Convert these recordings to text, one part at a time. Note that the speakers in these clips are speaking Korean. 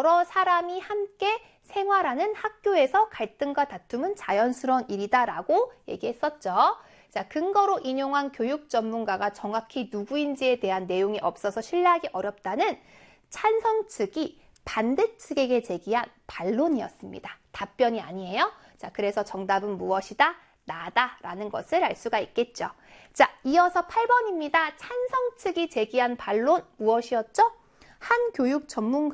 여러 사람이 함께 생활하는 학교에서 갈등과 다툼은 자연스러운 일이다라고 얘기했었죠. 자, 근거로 인용한 교육 전문가가 정확히 누구인지에 대한 내용이 없어서 신뢰하기 어렵다는 찬성 측이 반대 측에게 제기한 반론이었습니다. 답변이 아니에요. 자, 그래서 정답은 무엇이다? 나다라는 것을 알 수가 있겠죠. 자, 이어서 8번입니다. 찬성 측이 제기한 반론 무엇이었죠? 한 교육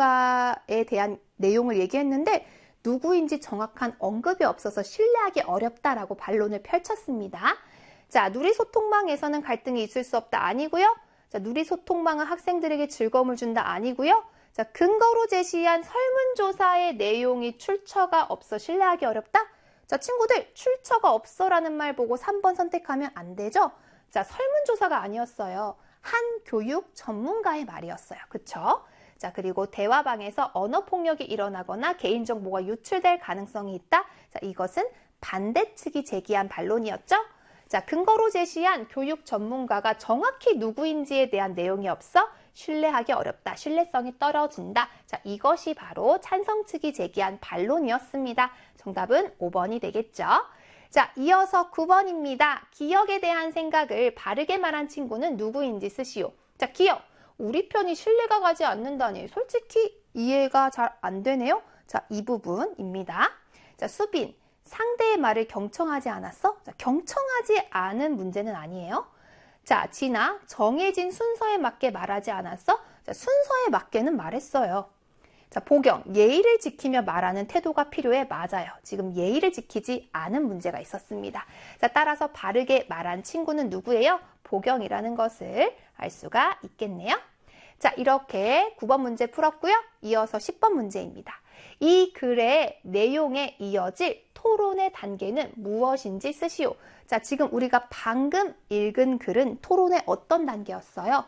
전문가에 대한 내용을 얘기했는데 누구인지 정확한 언급이 없어서 신뢰하기 어렵다라고 반론을 펼쳤습니다. 자, 누리소통망에서는 갈등이 있을 수 없다 아니고요. 자, 누리소통망은 학생들에게 즐거움을 준다 아니고요. 자, 근거로 제시한 설문조사의 내용이 출처가 없어 신뢰하기 어렵다? 자, 친구들 출처가 없어라는 말 보고 3번 선택하면 안 되죠? 자, 설문조사가 아니었어요. 한 교육 전문가의 말이었어요. 그쵸? 자, 그리고 대화방에서 언어폭력이 일어나거나 개인정보가 유출될 가능성이 있다. 자, 이것은 반대 측이 제기한 반론이었죠? 자, 근거로 제시한 교육 전문가가 정확히 누구인지에 대한 내용이 없어 신뢰하기 어렵다. 신뢰성이 떨어진다. 자, 이것이 바로 찬성 측이 제기한 반론이었습니다. 정답은 5번이 되겠죠. 자, 이어서 9번입니다. 기억에 대한 생각을 바르게 말한 친구는 누구인지 쓰시오. 자, 기억. 우리 편이 신뢰가 가지 않는다니 솔직히 이해가 잘 안 되네요. 자, 이 부분입니다. 자, 수빈. 상대의 말을 경청하지 않았어? 자, 경청하지 않은 문제는 아니에요. 자, 진아, 정해진 순서에 맞게 말하지 않았어? 자, 순서에 맞게는 말했어요. 자, 보경, 예의를 지키며 말하는 태도가 필요해. 맞아요. 지금 예의를 지키지 않은 문제가 있었습니다. 자, 따라서 바르게 말한 친구는 누구예요? 보경이라는 것을 알 수가 있겠네요. 자, 이렇게 9번 문제 풀었고요. 이어서 10번 문제입니다. 이 글의 내용에 이어질 토론의 단계는 무엇인지 쓰시오. 자, 지금 우리가 방금 읽은 글은 토론의 어떤 단계였어요?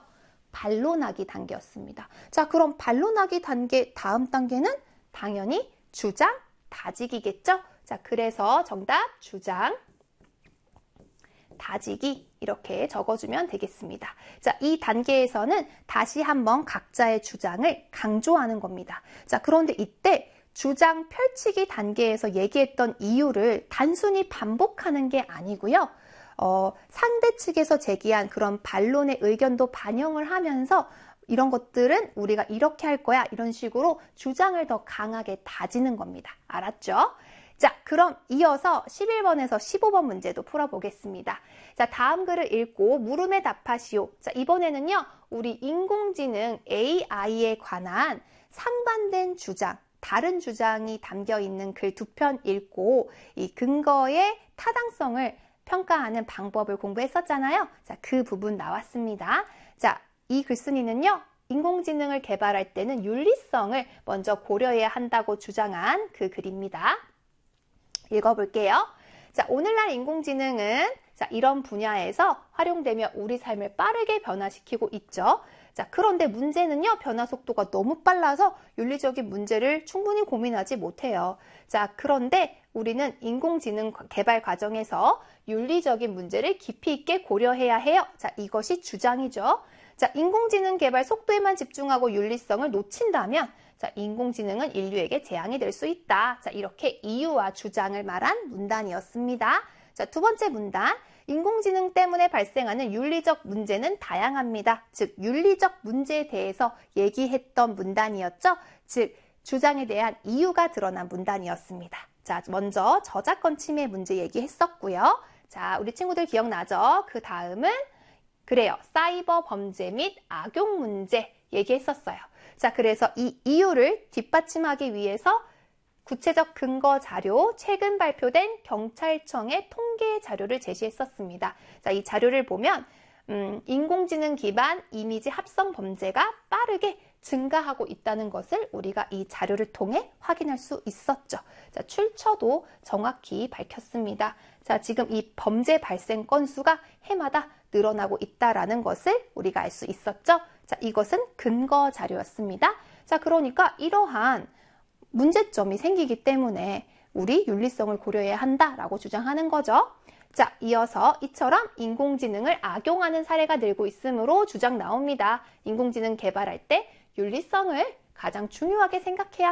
반론하기 단계였습니다. 자, 그럼 반론하기 단계 다음 단계는 당연히 주장 다지기겠죠? 자, 그래서 정답 주장 다지기 이렇게 적어주면 되겠습니다. 자, 이 단계에서는 다시 한번 각자의 주장을 강조하는 겁니다. 자, 그런데 이때 주장 펼치기 단계에서 얘기했던 이유를 단순히 반복하는 게 아니고요. 상대 측에서 제기한 그런 반론의 의견도 반영을 하면서 이런 것들은 우리가 이렇게 할 거야 이런 식으로 주장을 더 강하게 다지는 겁니다. 알았죠? 자, 그럼 이어서 11번에서 15번 문제도 풀어보겠습니다. 자, 다음 글을 읽고 물음에 답하시오. 자, 이번에는요, 우리 인공지능 AI에 관한 상반된 주장, 다른 주장이 담겨 있는 글 2편 읽고 이 근거의 타당성을 평가하는 방법을 공부했었잖아요. 자, 그 부분 나왔습니다. 자, 이 글쓴이는요, 인공지능을 개발할 때는 윤리성을 먼저 고려해야 한다고 주장한 그 글입니다. 읽어볼게요. 자, 오늘날 인공지능은 자, 이런 분야에서 활용되며 우리 삶을 빠르게 변화시키고 있죠. 자, 그런데 문제는요, 변화 속도가 너무 빨라서 윤리적인 문제를 충분히 고민하지 못해요. 자, 그런데 우리는 인공지능 개발 과정에서 윤리적인 문제를 깊이 있게 고려해야 해요. 자, 이것이 주장이죠. 자, 인공지능 개발 속도에만 집중하고 윤리성을 놓친다면 자, 인공지능은 인류에게 재앙이 될 수 있다. 자, 이렇게 이유와 주장을 말한 문단이었습니다. 자, 두 번째 문단. 인공지능 때문에 발생하는 윤리적 문제는 다양합니다. 즉, 윤리적 문제에 대해서 얘기했던 문단이었죠. 즉, 주장에 대한 이유가 드러난 문단이었습니다. 자, 먼저 저작권 침해 문제 얘기했었고요. 자, 우리 친구들 기억나죠? 그 다음은 그래요. 사이버 범죄 및 악용 문제 얘기했었어요. 자, 그래서 이 이유를 뒷받침하기 위해서 구체적 근거 자료, 최근 발표된 경찰청의 통계 자료를 제시했었습니다. 자, 이 자료를 보면 인공지능 기반 이미지 합성 범죄가 빠르게 증가하고 있다는 것을 우리가 이 자료를 통해 확인할 수 있었죠. 자, 출처도 정확히 밝혔습니다. 자, 지금 이 범죄 발생 건수가 해마다 늘어나고 있다는 것을 우리가 알 수 있었죠. 자, 이것은 근거 자료였습니다. 자, 그러니까 이러한 문제점이 생기기 때문에 우리 윤리성을 고려해야 한다라고 주장하는 거죠. 자, 이어서 이처럼 인공지능을 악용하는 사례가 늘고 있으므로 주장 나옵니다. 인공지능 개발할 때 윤리성을 가장 중요하게 생각해야